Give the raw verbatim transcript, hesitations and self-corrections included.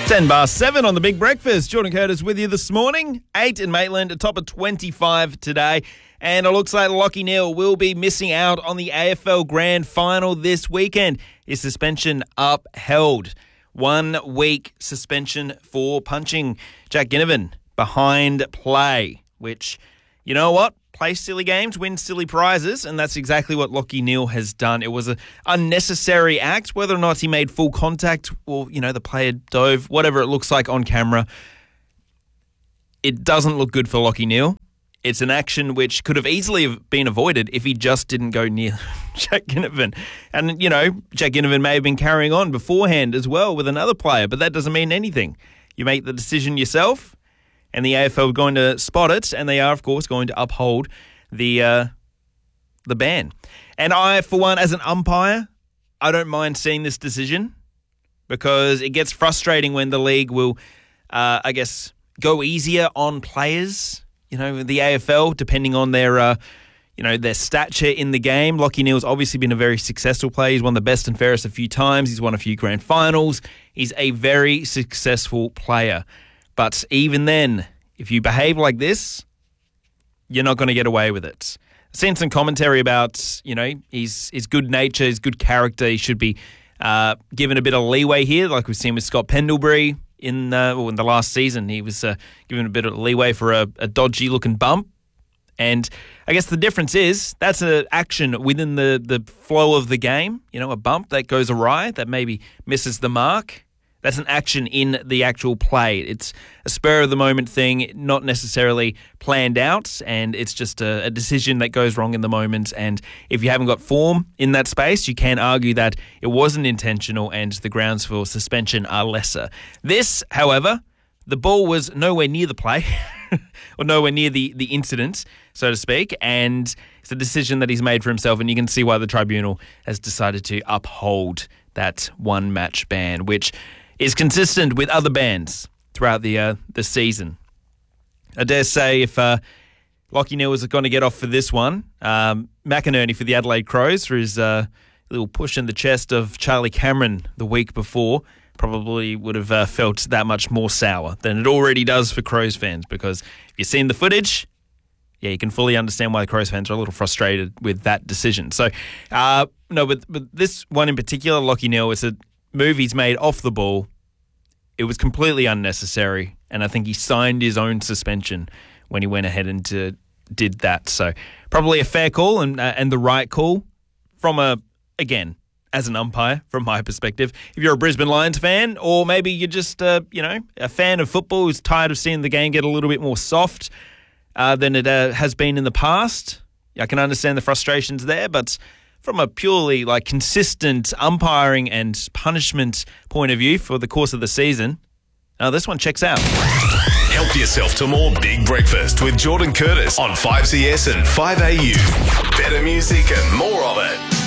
ten bar seven on the Big Breakfast. Jordan Curtis with you this morning. eight in Maitland, a top of twenty-five today. And it looks like Lachie Neale will be missing out on the A F L Grand Final this weekend. His suspension upheld. One week suspension for punching Jack Ginnivan behind play, which, you know what? Play silly games, win silly prizes, and that's exactly what Lachie Neale has done. It was an unnecessary act, whether or not he made full contact or, you know, the player dove, whatever it looks like on camera. It doesn't look good for Lachie Neale. It's an action which could have easily have been avoided if he just didn't go near Jack Ginnivan. And, you know, Jack Ginnivan may have been carrying on beforehand as well with another player, but that doesn't mean anything. You make the decision yourself, and the A F L are going to spot it, and they are, of course, going to uphold the uh, the ban. And I, for one, as an umpire, I don't mind seeing this decision because it gets frustrating when the league will, uh, I guess, go easier on players. You know, the A F L, depending on their, uh, you know, their stature in the game. Lachie Neale's obviously been a very successful player. He's won the best and fairest a few times. He's won a few grand finals. He's a very successful player. But even then, if you behave like this, you're not going to get away with it. I've seen some commentary about, you know, his, his good nature, his good character. He should be uh, given a bit of leeway here, like we've seen with Scott Pendlebury in, uh, well, in the last season. He was uh, given a bit of leeway for a, a dodgy-looking bump. And I guess the difference is that's an action within the, the flow of the game. You know, a bump that goes awry, that maybe misses the mark. That's an action in the actual play. It's a spur-of-the-moment thing, not necessarily planned out, and it's just a, a decision that goes wrong in the moment. And if you haven't got form in that space, you can argue that it wasn't intentional and the grounds for suspension are lesser. This, however, the ball was nowhere near the play, or nowhere near the, the incident, so to speak, and it's a decision that he's made for himself, and you can see why the tribunal has decided to uphold that one-match ban, which is consistent with other bans throughout the uh, the season. I dare say if uh, Lachie Neale was going to get off for this one, um, McInerney for the Adelaide Crows for his uh, little push in the chest of Charlie Cameron the week before probably would have uh, felt that much more sour than it already does for Crows fans, because if you've seen the footage, yeah, you can fully understand why the Crows fans are a little frustrated with that decision. So, uh, no, but, but this one in particular, Lachie Neale, is a move he's made off the ball. It was completely unnecessary, and I think he signed his own suspension when he went ahead and uh, did that. So probably a fair call and uh, and the right call from a, again, as an umpire, from my perspective. If you're a Brisbane Lions fan, or maybe you're just, uh, you know, a fan of football who's tired of seeing the game get a little bit more soft uh, than it uh, has been in the past, I can understand the frustrations there, but from a purely like consistent umpiring and punishment point of view for the course of the season, uh, this one checks out. Help yourself to more Big Breakfast with Jordan Curtis on five C S and five A U. Better music and more of it.